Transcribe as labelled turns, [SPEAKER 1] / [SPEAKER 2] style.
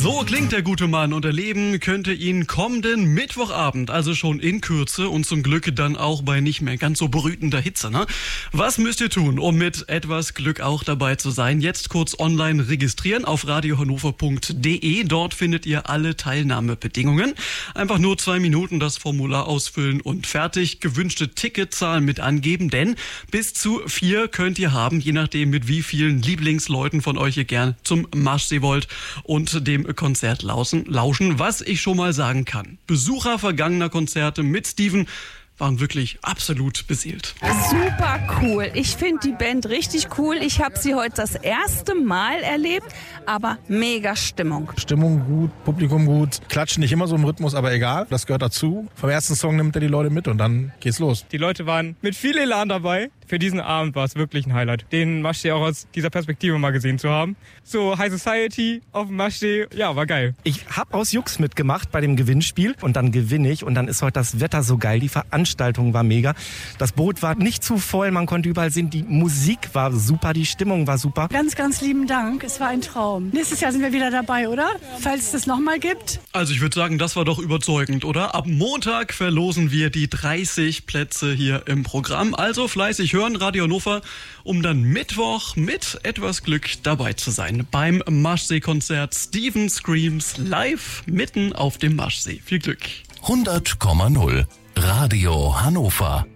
[SPEAKER 1] So klingt der gute Mann und erleben könnt ihr ihn kommenden Mittwochabend, also schon in Kürze und zum Glück dann auch bei nicht mehr ganz so brütender Hitze, ne? Was müsst ihr tun, um mit etwas Glück auch dabei zu sein? Jetzt kurz online registrieren auf radiohannover.de. Dort findet ihr alle Teilnahmebedingungen. Einfach nur 2 Minuten das Formular ausfüllen und fertig. Gewünschte Ticketzahlen mit angeben, denn bis zu 4 könnt ihr haben, je nachdem mit wie vielen Lieblingsleuten von euch ihr gern zum Maschsee wollt und dem Konzert lauschen. Was ich schon mal sagen kann: Besucher vergangener Konzerte mit Steven waren wirklich absolut beseelt.
[SPEAKER 2] Super cool. Ich finde die Band richtig cool. Ich habe sie heute das erste Mal erlebt, aber mega Stimmung.
[SPEAKER 3] Stimmung gut, Publikum gut. Klatschen nicht immer so im Rhythmus, aber egal. Das gehört dazu. Vom ersten Song nimmt er die Leute mit und dann geht's los.
[SPEAKER 4] Die Leute waren mit viel Elan dabei. Für diesen Abend war es wirklich ein Highlight, den Maschsee auch aus dieser Perspektive mal gesehen zu haben. So High Society auf dem Maschsee, ja, war geil.
[SPEAKER 5] Ich habe aus Jux mitgemacht bei dem Gewinnspiel und dann gewinne ich und dann ist heute das Wetter so geil, die Veranstaltung war mega. Das Boot war nicht zu voll, man konnte überall sehen, die Musik war super, die Stimmung war super.
[SPEAKER 6] Ganz, ganz lieben Dank, es war ein Traum. Nächstes Jahr sind wir wieder dabei, oder? Falls es das nochmal gibt.
[SPEAKER 1] Also ich würde sagen, das war doch überzeugend, oder? Ab Montag verlosen wir die 30 Plätze hier im Programm. Also fleißig hören, Radio Hannover, um dann Mittwoch mit etwas Glück dabei zu sein. Beim Maschsee-Konzert Steven Screams live mitten auf dem Maschsee. Viel Glück.
[SPEAKER 7] 100,0 Radio Hannover.